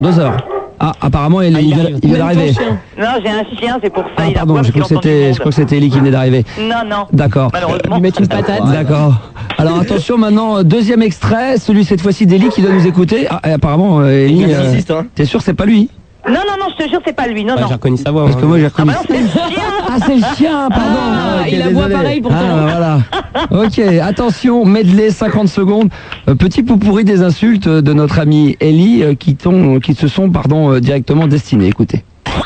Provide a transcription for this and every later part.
2 heures. Ah, apparemment, il vient d'arriver. Non, j'ai un chien, c'est pour ça. Ah, pardon, je crois que c'était Ellie qui venait d'arriver. Non. D'accord. Malheureusement. Lui mettre une patate. D'accord. Alors attention maintenant, deuxième extrait, celui cette fois-ci d'Ellie qui doit nous écouter. Ah, et apparemment, Ellie, t'es sûr c'est pas lui? Non, je te jure, c'est pas lui, non. J'ai reconnu sa voix. Parce que moi j'ai reconnu. Ah, bah non, c'est le chien. Ah, c'est le chien, pardon. Il aboie pareil pourtant. Ah, voilà. Ok, attention, medley, 50 secondes. Petit pot pourri des insultes de notre amie Ellie qui se sont directement destinées. Écoutez.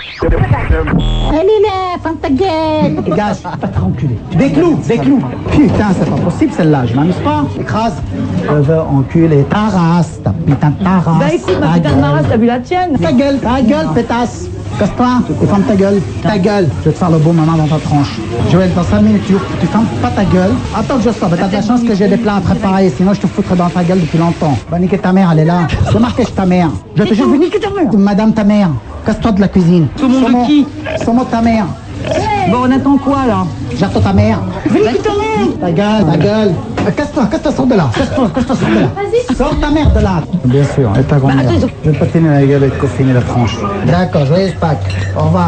Allez là, ferme ta gueule. Dégage, va te renculer. Des clous. Putain, c'est pas possible celle-là, je m'amuse pas. Écrase. Je veux enculer ta race, ta putain de ta race. Bah écoute, ma putain de ma race, t'as vu la tienne? Ta gueule, pétasse. Casse-toi, et ferme ta gueule. Ta gueule. Je vais te faire le beau maman dans ta tronche. Joël, dans 5 minutes, tu fermes pas ta gueule. Attends que je sorte, t'as de la chance que j'ai des plats à préparer, sinon je te foutrais dans ta gueule depuis longtemps. Va niquer ta mère, elle est là. C'est marqué chez ta mère. Je te jure, je vais niquer ta mère. Madame ta mère, casse-toi de la cuisine. Saumon de qui? Saumon de ta mère. Bon, on attend quoi là? Gère-toi ta mère. Je vais niquer ta mère. Ta gueule. Casse-toi, sors de là. Casse-toi, sors de là. Sors ta mère de là. Bien sûr, et ta grand-mère. Je vais pas tenir la gueule et te coffiner la tranche. D'accord, joyeuse Pâques. Au revoir.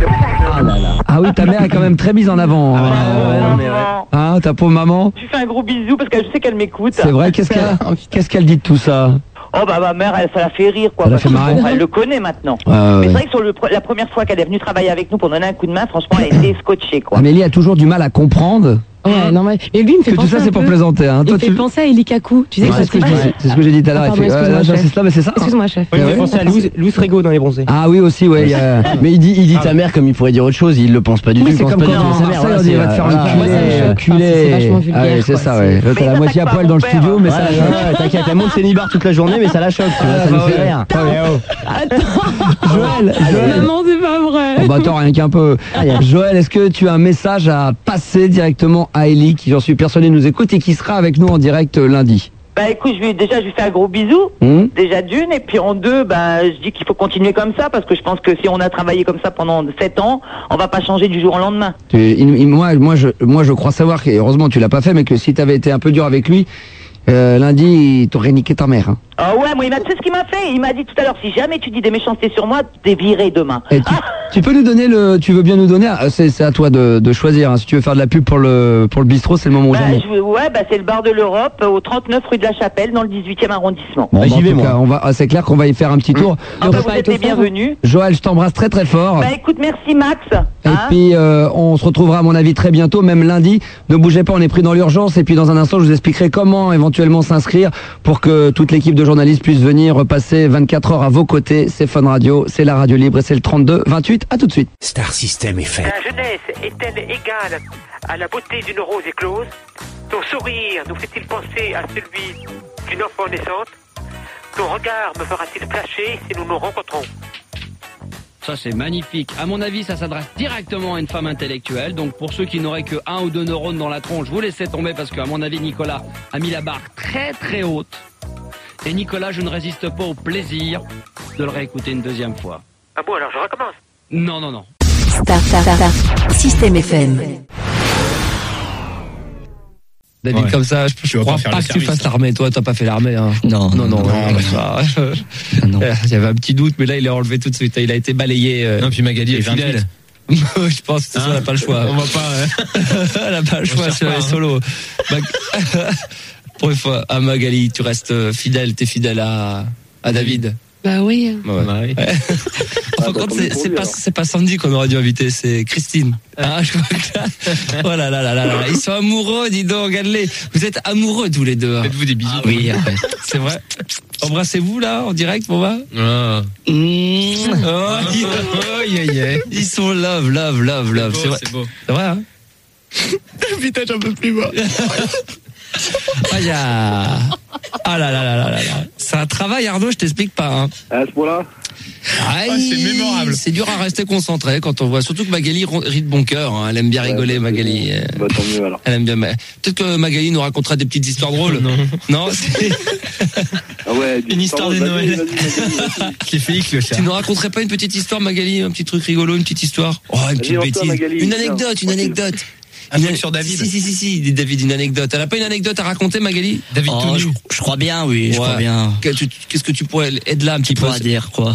Ah oui, ta mère est quand même très mise en avant. Hein, ta pauvre maman. Je lui fais un gros bisou parce que je sais qu'elle m'écoute. C'est vrai, qu'est-ce qu'elle dit de tout ça? Oh bah ma mère, ça la fait rire quoi. Ça la fait marrer. Elle le connaît maintenant. Ouais. Mais c'est vrai que sur la première fois qu'elle est venue travailler avec nous pour donner un coup de main, franchement, elle était scotchée quoi. Amélie a toujours du mal à comprendre Ouais, non, mais lui, il me fait que penser tout ça un c'est pour peu- plaisanter. Hein. Il me fait penser à Eli Kaku. Tu sais, Ouais, c'est ce que j'ai dit tout à l'heure. Pardon, Il fait, excuse-moi, non, chef. c'est ça, mais c'est ça. Excuse-moi, chef. Il me fait penser à Luz Rego dans Les Bronzés. Ah oui aussi, ouais. Mais il dit ta mère comme il pourrait dire autre chose, il le pense pas du tout. Oui, il c'est pense comme pas quand du tout à sa mère. Marseille, on dit, va te faire Moi, ça me choque. enculer. C'est vachement Ah vulgaire, ouais, c'est quoi. ça, ouais. T'as Mais la ça moitié à attaque poil pas dans le mon studio, père. mais ça la choque. T'inquiète, elle monte ses nibards toute la journée, mais ça la choque, tu vois, ça nous fait rire. Joël. Non, c'est pas vrai. Oh bah attends, rien qu'un peu. Joël, est-ce que tu as un message à passer directement à Ellie, qui j'en suis persuadé nous écoute et qui sera avec nous en direct lundi? Bah écoute, je lui fais un gros bisou, déjà d'une, et puis en deux, bah je dis qu'il faut continuer comme ça, parce que je pense que si on a travaillé comme ça pendant 7 ans, on va pas changer du jour au lendemain. Moi, je crois savoir, et heureusement tu l'as pas fait, mais que si tu avais été un peu dur avec lui, lundi, t'aurais niqué ta mère. Hein. Ah ouais, moi tu sais ce qu'il m'a fait? Il m'a dit tout à l'heure, si jamais tu dis des méchancetés sur moi, t'es viré demain. Et tu peux nous donner tu veux bien nous donner, c'est à toi de choisir, hein. Si tu veux faire de la pub pour le bistrot, c'est le moment ou jamais. C'est le bar de l'Europe, au 39 rue de la Chapelle, dans le 18e arrondissement. Bon, j'y vais, moi. C'est clair qu'on va y faire un petit tour. Ah bah, vous êtes les bienvenus. Joël, je t'embrasse très très fort. Bah écoute, merci Max. Et puis on se retrouvera à mon avis très bientôt, même lundi. Ne bougez pas, on est pris dans l'urgence. Et puis dans un instant, je vous expliquerai comment éventuellement s'inscrire pour que toute l'équipe de journalistes puisse venir repasser 24 heures à vos côtés. C'est Fun Radio, c'est la radio libre et c'est le 32-28. À tout de suite. Star System FM. La jeunesse est-elle égale à la beauté d'une rose éclose? Ton sourire nous fait-il penser à celui d'une enfant naissante? Ton regard me fera-t-il flasher si nous nous rencontrons? Ça c'est magnifique. À mon avis, ça s'adresse directement à une femme intellectuelle. Donc pour ceux qui n'auraient que 1 ou 2 neurones dans la tronche, vous laissez tomber parce qu'à mon avis, Nicolas a mis la barre très très haute. Et Nicolas, je ne résiste pas au plaisir de le réécouter une deuxième fois. Ah bon, alors je recommence. Non. Star System FM. David, Ouais. comme ça, je crois pas que tu fasses l'armée. Toi, t'as pas fait l'armée, hein. Non. Il y avait un petit doute, mais là, il est enlevé tout de suite. Il a été balayé. Non, puis Magali est fidèle. Je pense que ça, on n'a pas le choix. On va pas. Elle n'a pas le choix sur les solos. Pour une fois, à Magali, tu restes fidèle. T'es fidèle à David. Bah oui. Ouais. Par contre, c'est pas Sandy qu'on aurait dû inviter, c'est Christine. Ah, je crois que là, oh là. Ils sont amoureux, dis donc, regarde-les. Vous êtes amoureux tous les deux. Hein. Faites-vous des bisous. Oui, c'est vrai. Embrassez-vous là, en direct, pour moi. Ah. Ils sont love. C'est beau, c'est beau. C'est vrai, hein. Putain, j'en peux plus, moi. Ah là. C'est un travail, Arnaud, je t'explique pas. Hein. À ce point-là. C'est mémorable. C'est dur à rester concentré quand on voit. Surtout que Magali rit de bon cœur. Hein. Elle aime bien rigoler, Magali. Bah, tant mieux alors. Elle aime bien. Peut-être que Magali nous racontera des petites histoires drôles. Non, c'est... Ah ouais, une histoire de Noël. Qui est Félix le chat. Tu nous raconterais pas une petite histoire, Magali, un petit truc rigolo, une petite histoire? Oh, une petite bêtise. Magali, une anecdote. Un truc sur David. Si, dit David, une anecdote. Elle a pas une anecdote à raconter, Magali? David tout nu. Je crois bien, oui, je crois bien. Qu'est-ce que tu pourrais être là un petit peu? Dire quoi?